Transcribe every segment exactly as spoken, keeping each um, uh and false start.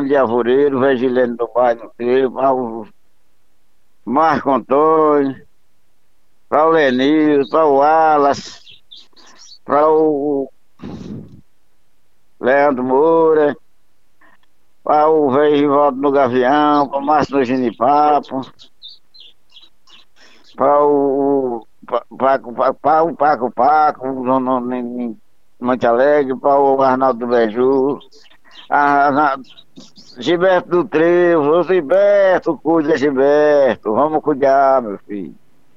de Avoreiro, Vigilene do Bairro do Trevo, para o Marco Antônio, para o Lenil, para o Wallace, para o Leandro Moura, para o velho Rivaldo no Gavião, para o Márcio no Ginipapo, para o Paco Paco Paco Paco, no Monte Alegre, para o Arnaldo do Beju, a, a, Gilberto do Trevo, ô Gilberto, cuida Gilberto, vamos cuidar, meu filho.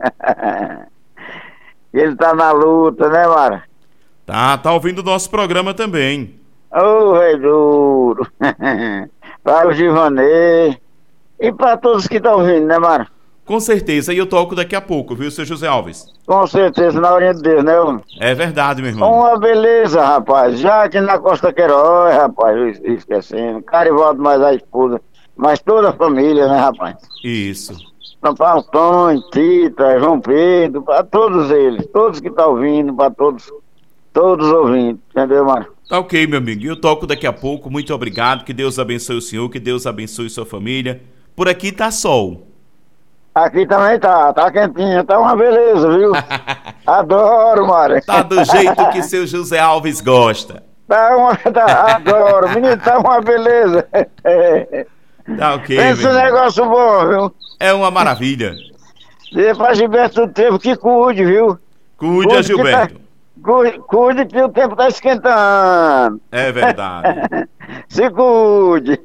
Ele tá na luta, né, Mara? Tá, tá ouvindo o nosso programa também. Ô, rei duro. Para o Givanê e para todos que estão ouvindo, né, Mara? Com certeza, e eu toco daqui a pouco, viu, seu José Alves? Com certeza, na hora de Deus, né, homem? É verdade, meu irmão. Uma beleza, rapaz. Já aqui na Costa Queiroz, rapaz, eu esquecendo. Carivaldo mais a esposa, mas toda a família, né, rapaz? Isso. Para Antônio, Tita, João Pedro, para todos eles, todos que estão ouvindo, para todos, todos ouvindo, entendeu, Mara? Tá ok, meu amigo, eu toco daqui a pouco, muito obrigado, que Deus abençoe o senhor, que Deus abençoe sua família. Por aqui tá sol. Aqui também tá, tá quentinho, tá uma beleza, viu? Adoro, Mara. Tá do jeito que seu José Alves gosta. Tá uma, tá, adoro, menino, tá uma beleza. Tá ok, Pensa um negócio bom, viu? É uma maravilha. E pra Gilberto do Trevo que cuide, viu? Cuide, cuide Gilberto. Tá, cuide, cuide que o tempo tá esquentando. É verdade. Se cuide.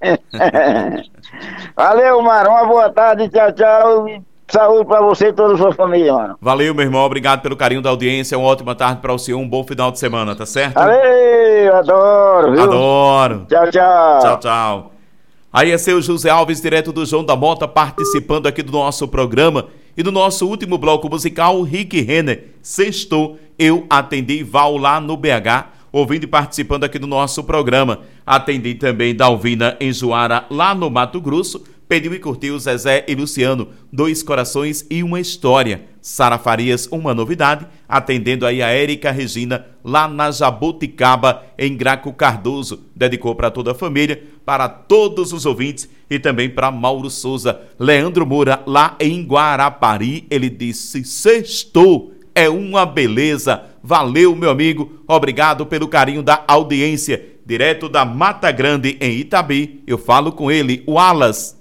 Valeu, Mara. Uma boa tarde, tchau, tchau. E saúde pra você e toda a sua família, mano. Valeu, meu irmão. Obrigado pelo carinho da audiência. Uma ótima tarde pra o senhor. Um bom final de semana, tá certo? Valeu, adoro, viu? Adoro. Tchau, tchau. Tchau, tchau. Aí é seu José Alves, direto do João da Mota, participando aqui do nosso programa. E no nosso último bloco musical, Rick Renner, Sextou, eu atendi Val lá no B H, ouvindo e participando aqui do nosso programa. Atendi também Dalvina em Juara, lá no Mato Grosso. Pediu e curtiu Zezé e Luciano, Dois Corações e uma História. Sara Farias, Uma Novidade, atendendo aí a Érica Regina, lá na Jaboticaba, em Graco Cardoso. Dedicou para toda a família, para todos os ouvintes e também para Mauro Souza. Leandro Moura, lá em Guarapari, ele disse: sextou, é uma beleza. Valeu, meu amigo, obrigado pelo carinho da audiência. Direto da Mata Grande, em Itabi, eu falo com ele, o Wallace.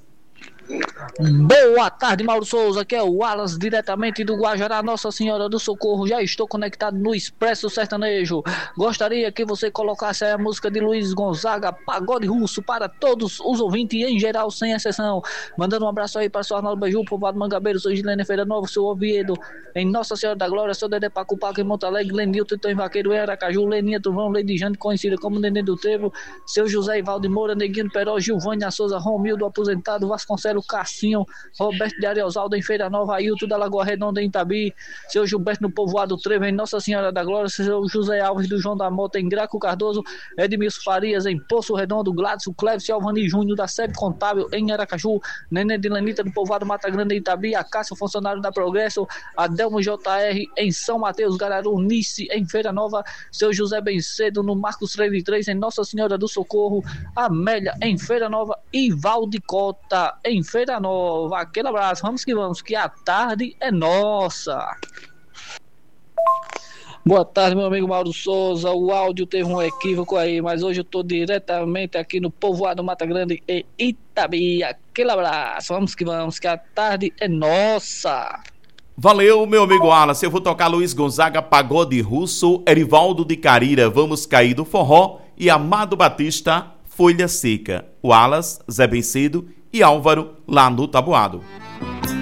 Boa tarde, Mauro Souza, aqui é o Wallace, diretamente do Guajará, Nossa Senhora do Socorro. Já estou conectado no Expresso Sertanejo. Gostaria que você colocasse aí a música de Luiz Gonzaga, Pagode Russo, para todos os ouvintes em geral, sem exceção. Mandando um abraço aí para o seu Arnaldo Beiju, povoado Mangabeiro, sou Gilene Feira Nova, seu Oviedo, em Nossa Senhora da Glória, seu Dedé Paco Paco em Monte Alegre, Lenilton em Vaqueiro, em Aracaju, Leninha Trovão, Lady Jane, conhecida como Nenê do Trevo, seu José Ivaldo Moura, Neguinho Peró, Gilvânia Souza, Romildo Aposentado, Vasconcelos Cassinho, Roberto de Ariosaldo em Feira Nova, Ailton da Lagoa Redonda em Itabi, seu Gilberto no Povoado Trevo em Nossa Senhora da Glória, seu José Alves do João da Mota em Graco Cardoso, Edmilson Farias em Poço Redondo, Gladson Cleves, Alvani Júnior da Sede Contábil em Aracaju, Nenê de Lenita do Povoado Mata Grande em Itabi, a Cássio funcionário da Progresso, Adelmo J R em São Mateus, Gararu Nice em Feira Nova, seu José Bencedo no Marcos trinta e três em Nossa Senhora do Socorro, Amélia em Feira Nova e Valdicota em Feira Nova. Aquele abraço, vamos que vamos, que a tarde é nossa. Boa tarde, meu amigo Mauro Souza. O áudio teve um equívoco aí, mas hoje eu estou diretamente aqui no Povoado Mata Grande e Itabi. Aquele abraço, vamos que vamos, que a tarde é nossa. Valeu, meu amigo Wallace. Eu vou tocar Luiz Gonzaga, Pagode Russo, Erivaldo de Carira, Vamos Cair do Forró e Amado Batista, Folha Seca. Wallace, Zé Bencedo e Álvaro, lá no Taboado.